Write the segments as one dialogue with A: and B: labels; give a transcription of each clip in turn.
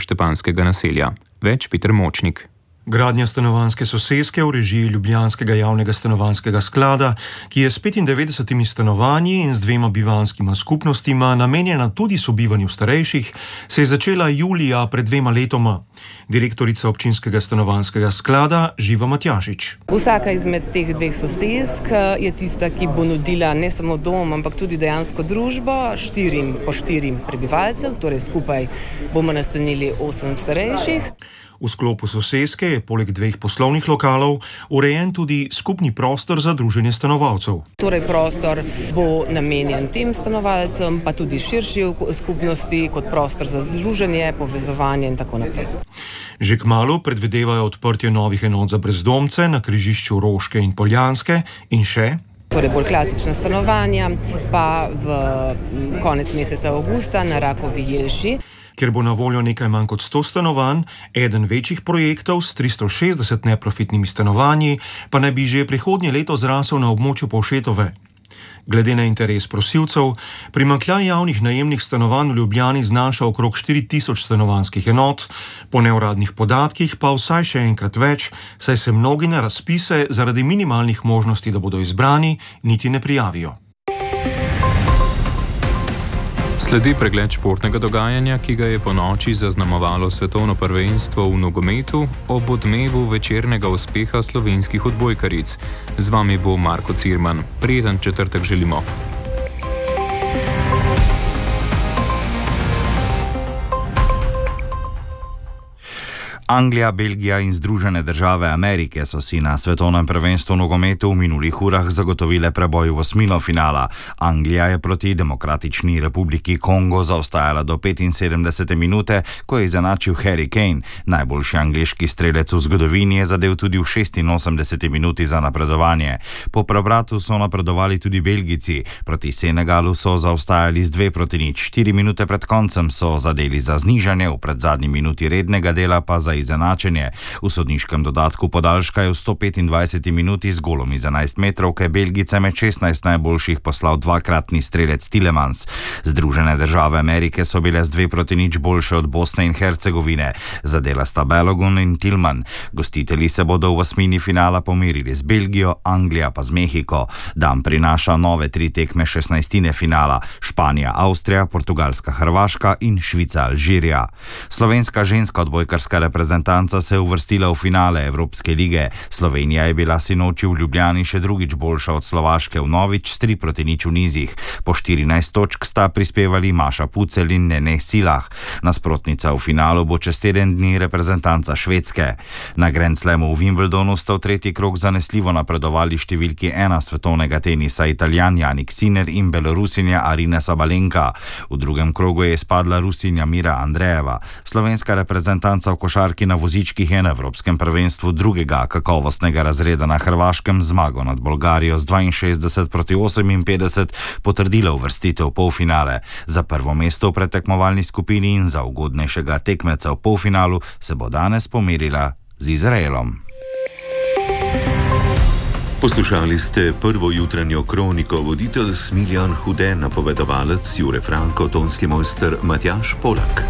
A: štepanskega naselja. Več Peter Močnik.
B: Gradnja stanovanjske soseske v režiji Ljubljanskega javnega stanovanjskega sklada, ki je s 95 stanovanji in z 2 bivanjskima skupnostima namenjena tudi sobivanju starejših, se je začela julija pred 2 letoma. Direktorica občinskega stanovanjskega sklada Živa Matjašič.
C: Vsaka izmed teh 2 sosesk je tista, ki bo nudila ne samo dom, ampak tudi dejansko družbo 4 prebivalcev, torej skupaj bomo nastanili 8 starejših.
B: V sklopu soseske je poleg 2 poslovnih lokalov urejen tudi skupni prostor za druženje stanovalcev.
C: Torej prostor bo namenjen tem stanovalcem, pa tudi širši skupnosti kot prostor za združenje, povezovanje in tako naprej.
B: Že kmalu predvidevajo odprtje novih enot za brezdomce na križišču Roške in Poljanske in še.
C: Torej bolj klasična stanovanja, pa v konec meseca avgusta na Rakovi Jelši,
B: kjer bo na voljo nekaj manj kot 100 stanovanj, eden večjih projektov s 360 neprofitnimi stanovanji, pa naj bi že prihodnje leto zrasel na območju Povšetove. Glede na interes prosilcev, primanjkljaj javnih najemnih stanovanj v Ljubljani znaša okrog 4000 stanovanjskih enot, po neuradnih podatkih pa vsaj še enkrat več, saj se mnogi na razpise zaradi minimalnih možnosti, da bodo izbrani, niti ne prijavijo.
A: Sledi pregled športnega dogajanja, ki ga je po noči zaznamovalo svetovno prvenstvo v nogometu ob odmevu večernega uspeha slovenskih odbojkaric. Z vami bo Marko Cirman. Prijeten četrtek želimo.
D: Anglija, Belgija in Združene države Amerike so si na svetovnem prvenstvu v nogometu v minulih urah zagotovile preboj v osmino finala. Anglija je proti Demokratični republiki Kongo zaostajala do 75. minute, ko je izenačil Harry Kane. Najboljši angleški strelec v zgodovini je zadel tudi v 86. minuti za napredovanje. Po preobratu so napredovali tudi Belgijci. Proti Senegalu so zaostajali z 2-0. 4 minute pred koncem so zadeli za znižanje, v predzadnji minuti rednega dela pa za izenačenje. V sodniškem dodatku podaljška je v 125. minuti z golom iz 11 metrovke Belgice med 16 najboljših poslal 2-kratni strelec Tielemans. Združene države Amerike so bile z 2-0 boljše od Bosne in Hercegovine. Zadela sta Balogun in Tillman. Gostitelji se bodo v osmini finala pomerili z Belgijo, Anglija pa z Mehiko. Dan prinaša nove 3 tekme 16. finala: Španija, Avstrija, Portugalska, Hrvaška in Švica, Alžirija. Slovenska ženska odbojkarska reprezentanca se je uvrstila v finale Evropske lige. Slovenija je bila sinoči v Ljubljani še drugič boljša od Slovaške vnovič s 3-0 v nizih. Po 14 točk sta prispevali Maša Pucelj in Nene Silah. Nasprotnica v finalu bo čez teden dni reprezentanca Švedske. Na Grand Slamu v Wimbledonu sta v tretji krog zanesljivo napredovali številki 1 svetovnega tenisa Italijan Jannik Sinner in Belorusinja Arina Sabalenka. V drugem krogu je izpadla Rusinja Mira Andrejeva. Slovenska reprezentanca v košarki na vozičkih je na Evropskem prvenstvu drugega kakovostnega razreda na Hrvaškem zmago nad Bolgarijo z 62-58 potrdila uvrstitev v polfinale. Za prvo mesto v pretekmovalni skupini in za ugodnejšega tekmeca v polfinalu se bo danes pomerila z Izraelom.
E: Poslušali ste prvo jutranjo kroniko, voditelj Smiljan Hude, napovedovalec Jure Franko, tonski mojster Matjaž Polak.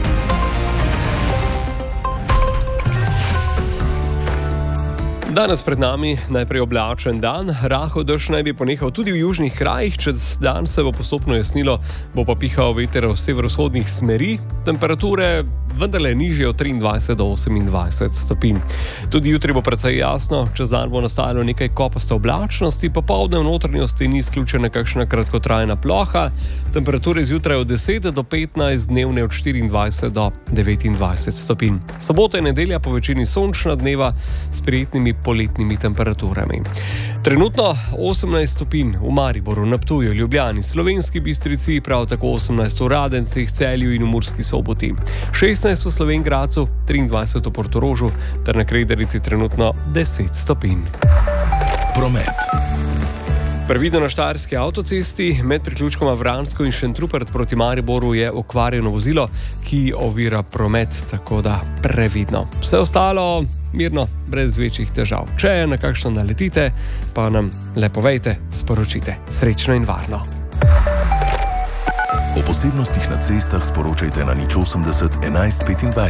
F: Danes pred nami najprej oblačen dan, rahel dež naj bi ponehal tudi v južnih krajih, čez dan se bo postopno jasnilo, bo pa pihal veter v severovzhodnih smeri, temperature vendarle nižje od 23 do 28 stopinj. Tudi jutri bo precej jasno, čez dan bo nastajalo nekaj kopaste oblačnosti, popoldne v notranjosti ni izključena kakšna kratkotrajna ploha, temperature zjutraj od 10 do 15, dnevne od 24 do 29 stopinj. Sobota in nedelja po večini sončna dneva s prijetnimi poletnimi temperaturami. Trenutno 18 stopinj v Mariboru, na Ptuju, Ljubljani, Slovenski Bistrici, prav tako 18 v Radencih, Celju in v Murski Soboti, 16 v Slovenj Gradcu, 23 v Portorožu ter na Kredarici trenutno 10 stopinj.
G: Promet.
F: Previdno na Štajerski avtocesti med priključkoma Vransko in Šentrupert proti Mariboru je okvarjeno vozilo, ki ovira promet, tako da previdno. Vse ostalo mirno, brez večjih težav. Če na kakšno naletite, pa nam le povejte, sporočite. Srečno in varno.
G: O posebnostih na cestah sporočajte na 080 11 25.